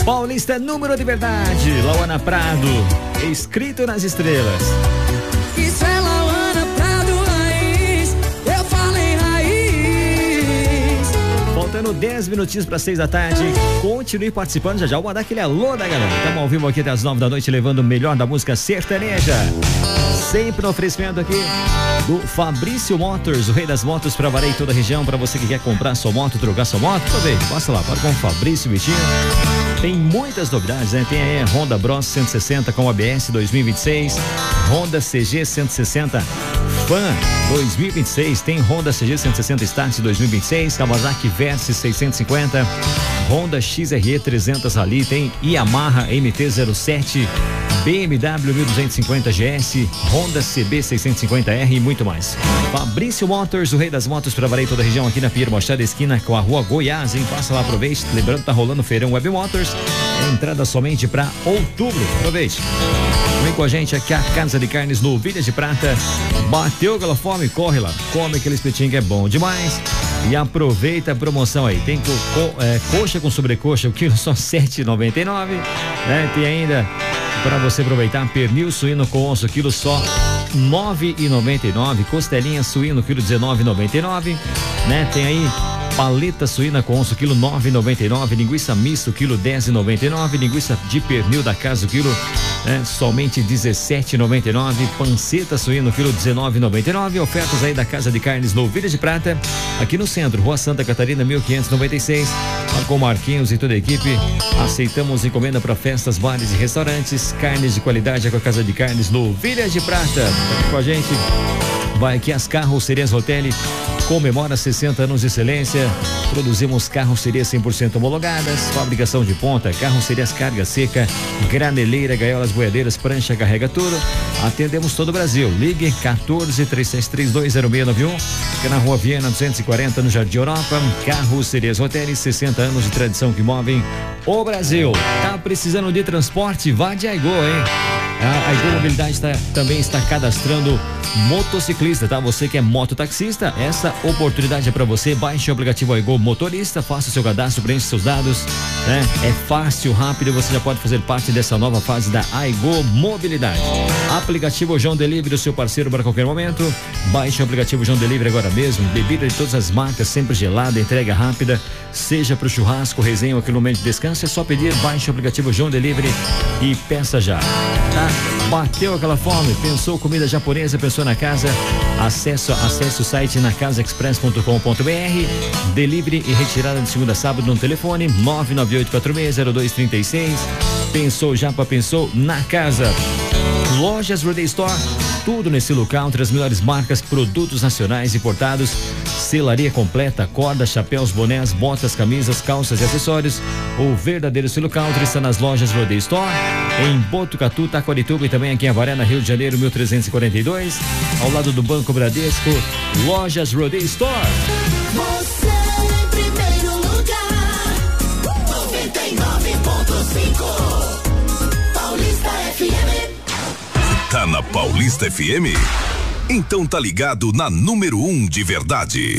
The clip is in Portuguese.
Paulista número de verdade, Lauana Prado, escrito nas estrelas. Isso é Lauana Prado raiz, eu falei raiz. Faltando 10 minutinhos para 6 da tarde, continue participando, já vou mandar aquele alô da galera. Estamos ao vivo aqui até as 9 da noite, levando o melhor da música sertaneja. Sempre no oferecimento aqui do Fabrício Motors, o rei das motos para valer em toda a região. Para você que quer comprar sua moto, trocar sua moto, aproveite, passa lá, para com o Fabrício Vitinho. Tem muitas novidades, né? Tem aí a Honda Bros 160 com ABS 2026, Honda CG 160 Fan 2026, tem Honda CG 160 Start 2026, Kawasaki Versys 650, Honda XRE 300 Rally, tem Yamaha MT-07, BMW 1250 GS, Honda CB 650R e muito mais. Fabrício Motors, o rei das motos para valer toda a região, aqui na Pinheiro Machado, esquina com a rua Goiás, hein? Passa lá, aproveite. Lembrando, tá rolando o feirão Web Motors, é entrada somente para outubro. Aproveite. Vem com a gente aqui a Casa de Carnes no Vilhas de Prata. Bateu aquela fome? Corre lá, come aquele espetinho que é bom demais. E aproveita a promoção aí. Tem coxa com sobrecoxa, o quilo só R$ 7,99, né? Tem ainda para você aproveitar pernil suíno com osso, quilo só R$ 9,99. Costelinha suíno, quilo R$ 19,99, né? Tem aí paleta suína com osso, quilo R$ 9,99. Linguiça misto, quilo R$ 10,99. Linguiça de pernil da casa, o quilo somente R$ 17,99. Panceta suíno, quilo R$ 19,99. Ofertas aí da Casa de Carnes no Vilhas de Prata, aqui no centro, Rua Santa Catarina, 1596. Lá com Marquinhos e toda a equipe. Aceitamos encomenda para festas, bares e restaurantes. Carnes de qualidade com a Casa de Carnes no Vilhas de Prata. Tá com a gente. Vai aqui as Carrocerias Rotelli. Comemora 60 anos de excelência. Produzimos carrocerias 100% homologadas, fabricação de ponta, carrocerias carga seca, graneleira, gaiolas, boiadeiras, prancha, carrega tudo. Atendemos todo o Brasil. Ligue 14-3732-0691. Fica na Rua Viena 240, no Jardim Europa. Carrocerias Rotelli, 60 anos de tradição que movem o Brasil. Tá precisando de transporte? Vá de Aigo, hein? A Aigo Mobilidade também está cadastrando motociclista, tá? Você que é mototaxista, essa oportunidade é para você. Baixe o aplicativo Aigo Motorista, faça o seu cadastro, preencha seus dados, né? É fácil, rápido, você já pode fazer parte dessa nova fase da Aigo Mobilidade. Aplicativo João Delivery, o seu parceiro para qualquer momento. Baixe o aplicativo João Delivery agora mesmo. Bebida de todas as marcas, sempre gelada, entrega rápida, seja para o churrasco, resenha ou aquele momento de descanso, é só pedir. Baixe o aplicativo João Delivery e peça já, tá? Bateu aquela fome, pensou comida japonesa, pensou na casa, acesse o site nacasaexpress.com.br. Delivery e retirada de segunda a sábado no telefone 998460236. Pensou Japa, pensou na casa. Lojas Roday Store, tudo nesse local, entre as melhores marcas, produtos nacionais importados, selaria completa, corda, chapéus, bonés, botas, camisas, calças e acessórios. O verdadeiro estilo country está nas Lojas Roday Store, em Botucatu, Taquarituba e também aqui em Avaré, Rio de Janeiro, 1342, ao lado do Banco Bradesco. Lojas Roday Store. Você em primeiro lugar, 99.5 Paulista FM. Tá na Paulista FM? Então tá ligado na número 1 de verdade.